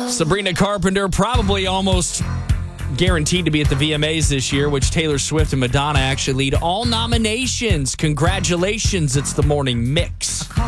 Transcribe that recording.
Sabrina Carpenter probably almost guaranteed to be at the VMAs this year, which Taylor Swift and Madonna actually lead all nominations. Congratulations. It's the Morning Mix.